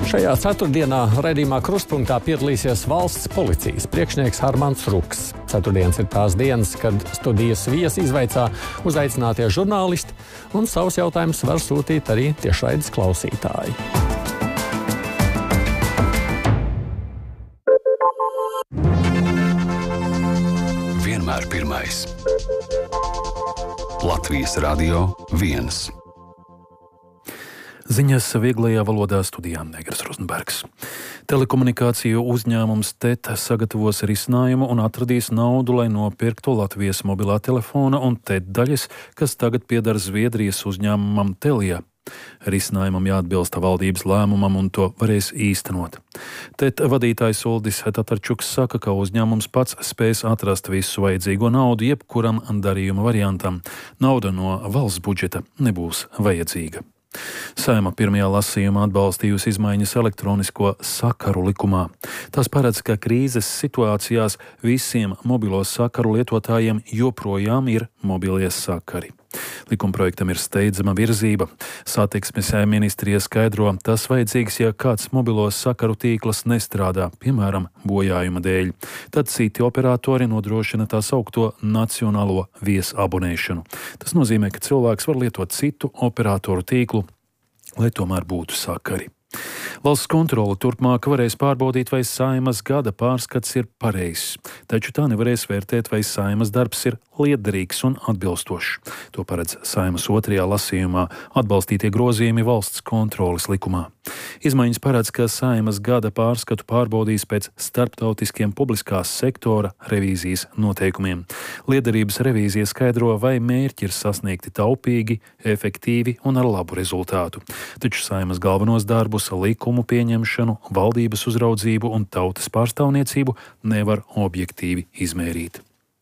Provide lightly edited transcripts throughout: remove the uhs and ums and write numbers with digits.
Šajā ceturtdienā raidījumā Krustpunktā piedalīsies valsts policijas priekšnieks Harmans Ruks. Ceturtdienas ir tās dienas, kad studijas viesi izvaicā uzaicinātie žurnālisti, un savus jautājumus var sūtīt arī tiešraides klausītāji. Vienmēr pirmais. Latvijas Radio 1. Ziņas vieglajā valodā studijā Negras Rozenbergs. Telekomunikāciju uzņēmums TET sagatavos risinājumu un atradīs naudu, lai nopirktu Latvijas mobilā telefona un TET daļas, kas tagad pieder Zviedrijas uzņēmumam Telia. Risinājumam jāatbilst valdības lēmumam un to varēs īstenot. TET vadītājs Uldis Tatarčuks saka, ka uzņēmums pats spēs atrast visu vajadzīgo naudu jebkuram darījuma variantam. Nauda no valsts budžeta nebūs vajadzīga. Saeima pirmajā lasījumā atbalstījusi izmaiņas elektronisko sakaru likumā. Tas paredz, ka krīzes situācijās visiem mobilo sakaru lietotājiem joprojām ir mobilie sakari. Likumprojektam ir steidzama virzība. Satiksmes ministrija skaidro, tas vajadzīgs, ja kāds mobilo sakaru tīkls nestrādā, piemēram, bojājuma dēļ. Tad citi operatori nodrošina tā saukto nacionālo viesabonēšanu. Tas nozīmē, ka cilvēks var lietot citu operatoru tīklu, lai tomēr būtu sakari. Valsts kontrole turpmāk varēs pārbaudīt, vai Saeimas gada pārskats ir pareizs, taču tā nevarēs vērtēt, vai Saeimas darbs ir lietderīgs un atbilstošs. To paredz Saeimas otrajā lasījumā atbalstītie grozījumi valsts kontroles likumā. Izmaiņas paredz, ka Saeimas gada pārskatu pārbaudīs pēc starptautiskiem publiskās sektora revīzijas noteikumiem. Lietderības revīzija skaidro, vai mērķi ir sasniegti taupīgi, efektīvi un ar labu rezultātu. Taču Saeimas galvenos darbus, likumu pieņemšanu, valdības uzraudzību un tautas pārstāvniecību nevar objektīvi izmērīt.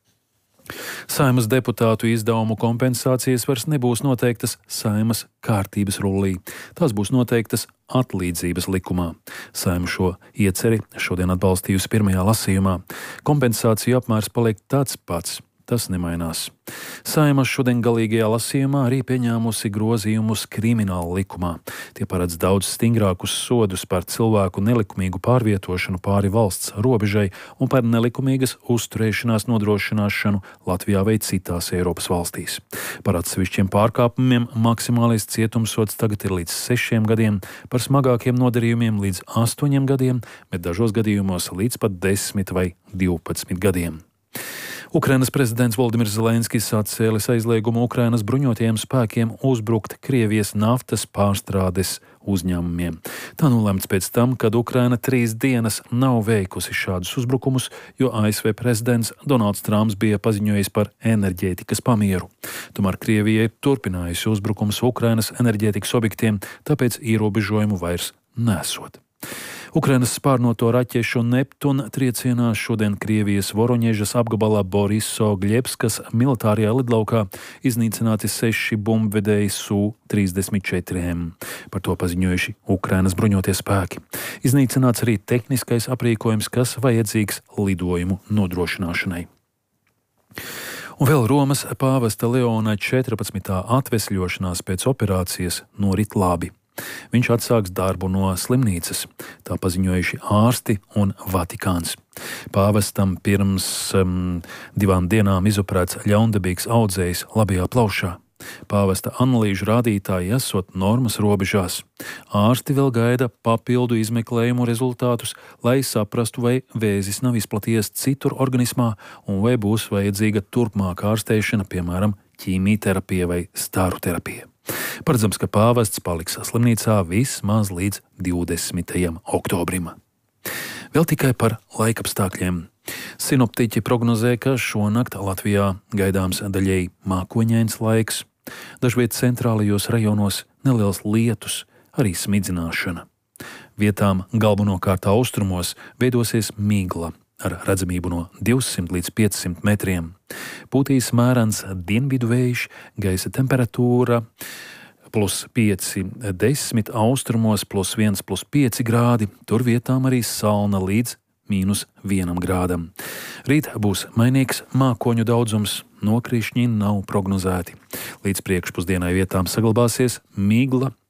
Saeimas deputātu izdevumu kompensācijas vairs nebūs noteiktas Saeimas kārtības rullī. Tās būs noteiktas atlīdzības likumā. Saeima šo ieceri šodien atbalstījusi pirmajā lasījumā. Kompensāciju apmērs paliek tāds pats. Tas nemainās. Saeima šodien galīgajā lasījumā arī pieņēmusi grozījumus krimināla likumā. Tie paredz daudz stingrākus sodus par cilvēku nelikumīgu pārvietošanu pāri valsts robežai un par nelikumīgas uzturēšanās nodrošināšanu Latvijā vai citās Eiropas valstīs. Par atsevišķiem pārkāpumiem maksimālais cietumsods tagad ir līdz 6 gadiem, par smagākiem nodarījumiem līdz 8 gadiem, bet dažos gadījumos līdz pat 10 vai 12 gadiem. Ukrainas prezidents Voldimirs Zelenskis atcēlis aizliegumu Ukrainas bruņotajiem spēkiem uzbrukt Krievijas naftas pārstrādes uzņēmumiem. Tā nolemts pēc tam, kad Ukraina 3 dienas nav veikusi šādus uzbrukumus, jo ASV prezidents Donalds Trumps bija paziņojis par enerģētikas pamieru. Tomēr Krievija ir turpinājusi uzbrukumus Ukrainas enerģētikas objektiem, tāpēc ierobežojumu vairs nesot. Ukrainas spārnoto raķešu Neptun triecienā šodien Krievijas Voroņežas apgabalā Boriso-Gļebskas militārajā lidlaukā iznīcināti 6 bumbvedēji Su-34M. Par to paziņojuši Ukrainas bruņotie spēki. Iznīcināts arī tehniskais aprīkojums, kas vajadzīgs lidojumu nodrošināšanai. Un vēl Romas pāvesta Leona 14. atvesļošanās pēc operācijas norit labi. Viņš atsāks darbu no slimnīcas, tā paziņojuši ārsti un Vatikāns. Pāvestam pirms 2 dienām izoperēts ļaundabīgs audzējs labajā plaušā. Pāvesta analīžu rādītāji esot normas robežās. Ārsti vēl gaida papildu izmeklējumu rezultātus, lai saprastu, vai vēzis nav izplatījies citur organismā un vai būs vajadzīga turpmāka ārstēšana, piemēram, ķīmijterapija vai stāru terapija. Paredzams, ka pāvests paliks slimnīcā vismaz līdz 20. oktobrim. Vēl tikai par laikapstākļiem. Sinoptiķi prognozē, ka šonakt Latvijā gaidāms daļēji mākoņains laiks. Dažviet centrālajos rajonos neliels lietus, arī smidzināšana. Vietām galvenokārt austrumos veidosies migla ar redzamību no 200 līdz 500 metriem. Pūtīs mērens dienvidu vējš, gaisa temperatūra +5, 10, austrumos +1, +5 grādi, tur vietām arī salna līdz -1 grādam. Rīt būs mainīgs mākoņu daudzums, nokrišņi nav prognozēti. Līdz priekšpusdienai vietām saglabāsies migla,